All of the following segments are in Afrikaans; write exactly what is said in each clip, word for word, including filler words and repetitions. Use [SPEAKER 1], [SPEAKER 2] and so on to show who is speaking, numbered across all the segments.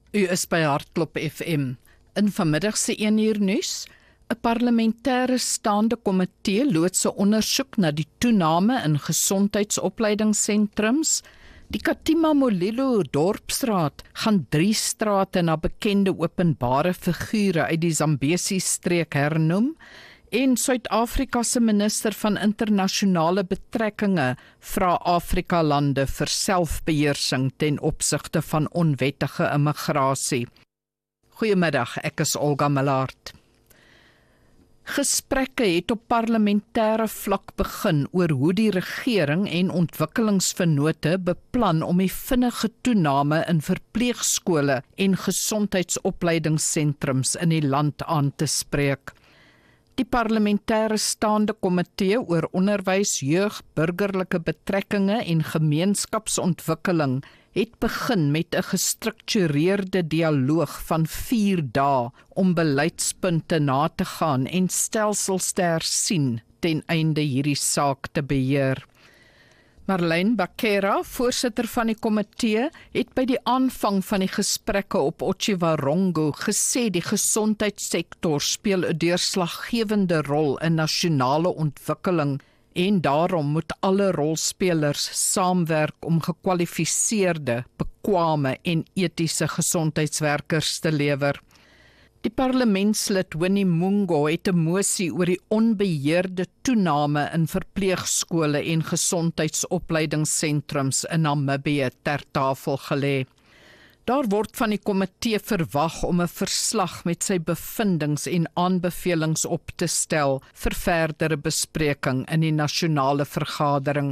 [SPEAKER 1] U is by Hartklop F M. In vanmiddag se een uur nuus, 'n parlementêre staande komitee loods 'n ondersoek na die toename in gesondheidsopleidingssentrums. Die Katima Molelo dorpsraad gaan drie strate na bekende openbare figure uit die Zambesi streek hernoem. En Suid-Afrika se minister van internasionale betrekkinge vra Afrika-lande vir selfbeheersing ten opsigte van onwettige immigrasie. Goeiemiddag, ek is Olga Millard. Gesprekke het op parlementêre vlak begin oor hoe die regering en ontwikkelingsvennote beplan om die vinnige toename in verpleegskole en gesondheidsopleidingssentrums in die land aan te spreek. Die parlementêre staande komitee oor onderwys, jeug, burgerlike betrekkinge en gemeenskapsontwikkeling het begin met 'n gestruktureerde dialoog van vier dae om beleidspunte na te gaan en stelsels te hersien ten einde hierdie saak te beheer. Marlene Bakera, voorsitter van die komitee, het by die aanvang van die gesprekke op Otjiwarongo gesê die gesondheidssektor speel 'n deurslaggewende rol in nasionale ontwikkeling en daarom moet alle rolspelers saamwerk om gekwalifiseerde, bekwame en etiese gesondheidswerkers te lewer. Die parlementslid Winnie Mungo het 'n mosie oor die onbeheerde toename in verpleegskole en gesondheidsopleidingssentrums in Namibië ter tafel gelê. Daar word van die komitee verwag om 'n verslag met sy bevindings en aanbevelings op te stel vir verdere bespreking in die nasionale vergadering.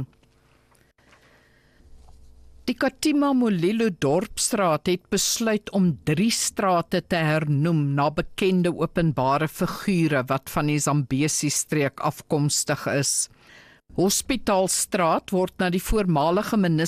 [SPEAKER 1] Die Katima Molelo dorpsraad het besluit om drie strate te hernoem na bekende openbare figure wat van die Zambesi streek afkomstig is. Hospitaalstraat word na die voormalige minister